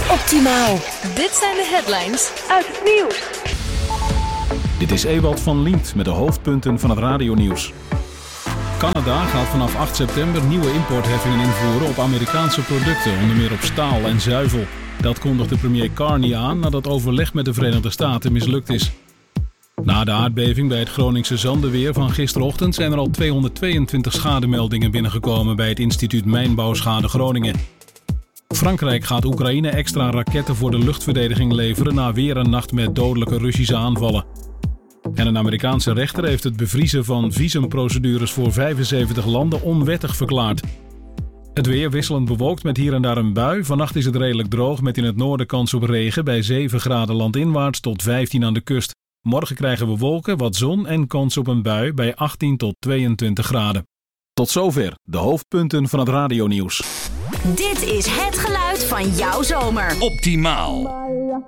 Optimaal. Dit zijn de headlines uit het nieuws. Dit is Ewald van Liemt met de hoofdpunten van het radionieuws. Canada gaat vanaf 8 september nieuwe importheffingen invoeren op Amerikaanse producten, onder meer op staal en zuivel. Dat kondigde premier Carney aan nadat overleg met de Verenigde Staten mislukt is. Na de aardbeving bij het Groningse Zandeweer van gisterochtend zijn er al 222 schademeldingen binnengekomen bij het instituut Mijnbouwschade Groningen. Frankrijk gaat Oekraïne extra raketten voor de luchtverdediging leveren na weer een nacht met dodelijke Russische aanvallen. En een Amerikaanse rechter heeft het bevriezen van visumprocedures voor 75 landen onwettig verklaard. Het weer wisselend bewolkt met hier en daar een bui. Vannacht is het redelijk droog met in het noorden kans op regen bij 7 graden landinwaarts tot 15 aan de kust. Morgen krijgen we wolken, wat zon en kans op een bui bij 18 tot 22 graden. Tot zover de hoofdpunten van het radionieuws. Dit is het geluid van jouw zomer. Optimaal.